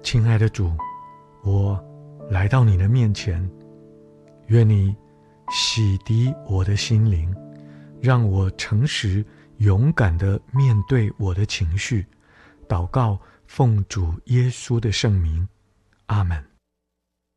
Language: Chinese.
亲爱的主，我来到你的面前，愿你洗涤我的心灵，让我诚实勇敢地面对我的情绪。祷告奉主耶稣的圣名，阿们。